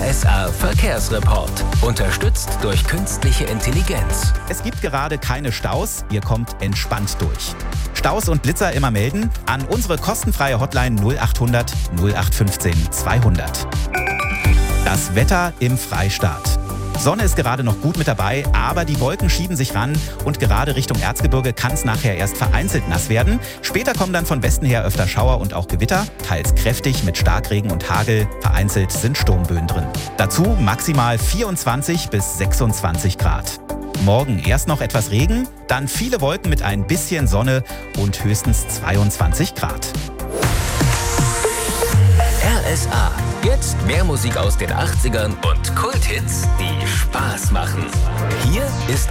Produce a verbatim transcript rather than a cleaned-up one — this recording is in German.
S A Verkehrsreport. Unterstützt durch künstliche Intelligenz. Es gibt gerade keine Staus, ihr kommt entspannt durch. Staus und Blitzer immer melden an unsere kostenfreie Hotline null achthundert null acht fünfzehn zweihundert. Das Wetter im Freistaat. Sonne ist gerade noch gut mit dabei, aber die Wolken schieben sich ran und gerade Richtung Erzgebirge kann es nachher erst vereinzelt nass werden. Später kommen dann von Westen her öfter Schauer und auch Gewitter, teils kräftig mit Starkregen und Hagel, vereinzelt sind Sturmböen drin. Dazu maximal vierundzwanzig bis sechsundzwanzig Grad. Morgen erst noch etwas Regen, dann viele Wolken mit ein bisschen Sonne und höchstens zweiundzwanzig Grad. R S A. Jetzt mehr Musik aus den achtzigern und Kulthits, die Spaß machen. Hier ist